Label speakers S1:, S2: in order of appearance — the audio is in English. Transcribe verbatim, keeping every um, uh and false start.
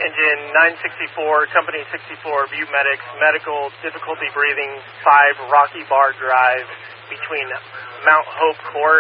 S1: Engine nine sixty-four, Company sixty-four, Butte Medics, medical, difficulty breathing, five Rocky Bar Drive between Mount Hope Court